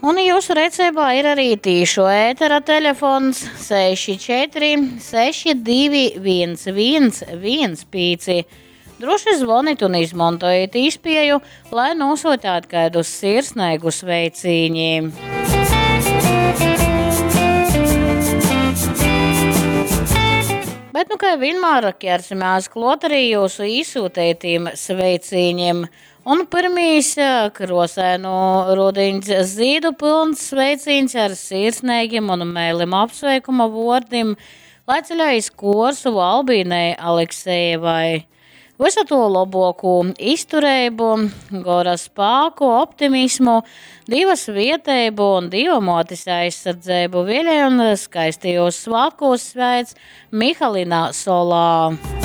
Un jūsu rīcībā ir arī tīšo ētera telefons 64 62 11 Droši zvaniet un izmantojiet īspēju, lai nosūtītu kādus sirsnīgus sveicienus. Bet, kā vienmēr, ķersimies klāt arī jūsu izsūtītiem sveicieniem. Un pirmīs krosēnu rudiņas zīdu pilns sveiciens ar sirsnīgiem un mēlim apsveikuma vārdiem, lai ceļojas kursu Albīnai Aleksejevai. Visu to labāko izturību, gara spēku, optimismu, divas vietēbu un divamotis aizsardzību vēlēju un skaistījos svētkos sveic Mihalina Solā.